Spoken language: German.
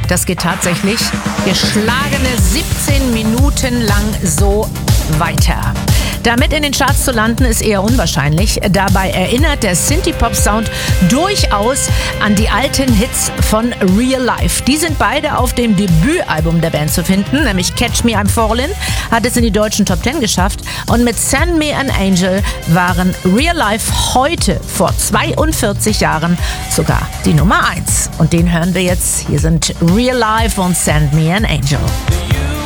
Das geht tatsächlich geschlagene 17 Minuten lang so weiter. Damit in den Charts zu landen, ist eher unwahrscheinlich. Dabei erinnert der Synthie-Pop-Sound durchaus an die alten Hits von Real Life. Die sind beide auf dem Debütalbum der Band zu finden, nämlich Catch Me I'm Fallin', hat es in die deutschen Top 10 geschafft. Und mit Send Me an Angel waren Real Life heute, vor 42 Jahren, sogar die Nummer 1. Und den hören wir jetzt. Hier sind Real Life und Send Me an Angel.